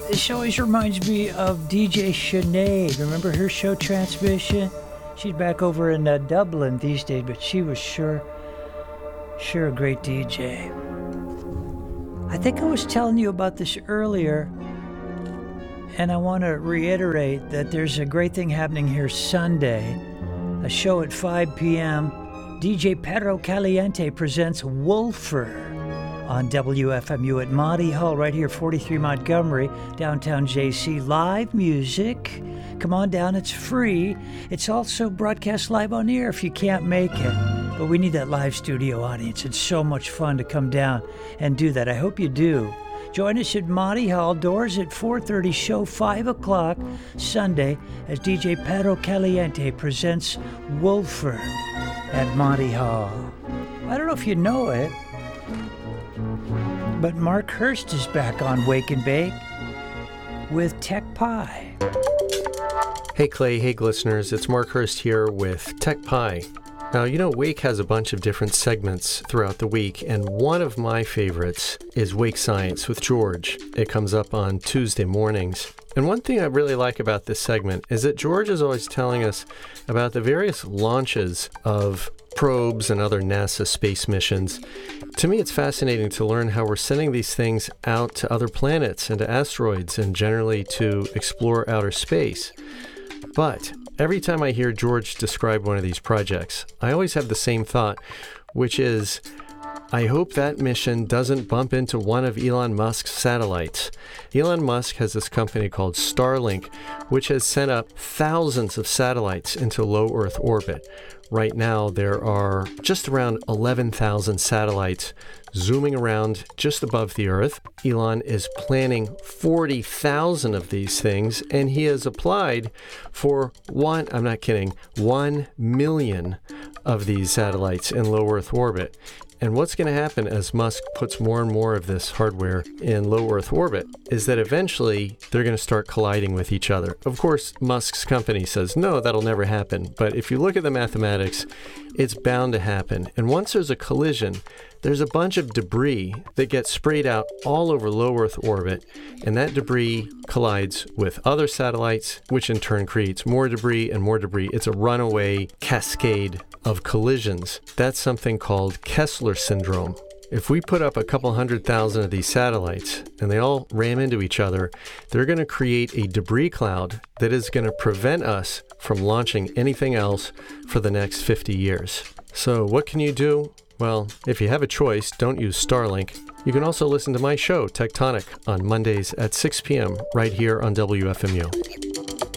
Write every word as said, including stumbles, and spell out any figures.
This show always reminds me of D J Sinead. Remember her show Transmission? She's back over in uh, Dublin these days, but she was sure, sure a great D J. I think I was telling you about this earlier, and I want to reiterate that there's a great thing happening here Sunday. A show at five p.m. D J Pedro Caliente presents Wolfer on W F M U at Monty Hall, right here, forty-three Montgomery, downtown J C. Live music. Come on down, it's free. It's also broadcast live on air if you can't make it. But we need that live studio audience. It's so much fun to come down and do that. I hope you do. Join us at Monty Hall, doors at four thirty, show five o'clock Sunday as D J Pedro Caliente presents Wolfer at Monty Hall. I don't know if you know it, but Mark Hurst is back on Wake and Bake with Tech Pie. Hey Clay, hey listeners, it's Mark Hurst here with Tech Pie. Now, you know, Wake has a bunch of different segments throughout the week, and one of my favorites is Wake Science with George. It comes up on Tuesday mornings. And one thing I really like about this segment is that George is always telling us about the various launches of probes and other NASA space missions. To me, it's fascinating to learn how we're sending these things out to other planets and to asteroids and generally to explore outer space. But every time I hear George describe one of these projects, I always have the same thought, which is, I hope that mission doesn't bump into one of Elon Musk's satellites. Elon Musk has this company called Starlink, which has sent up thousands of satellites into low Earth orbit. Right now, there are just around eleven thousand satellites zooming around just above the Earth. Elon is planning forty thousand of these things, and he has applied for one, I'm not kidding, one million of these satellites in low Earth orbit. And what's going to happen as Musk puts more and more of this hardware in low Earth orbit is that eventually they're going to start colliding with each other. Of course, Musk's company says, no, that'll never happen. But if you look at the mathematics, it's bound to happen. And once there's a collision, there's a bunch of debris that gets sprayed out all over low Earth orbit, and that debris collides with other satellites, which in turn creates more debris and more debris. It's a runaway cascade of collisions. That's something called Kessler syndrome. If we put up a couple hundred thousand of these satellites and they all ram into each other, they're going to create a debris cloud that is going to prevent us from launching anything else for the next fifty years. So what can you do? Well, if you have a choice, don't use Starlink. You can also listen to my show, Tectonic, on Mondays at six p.m. right here on W F M U.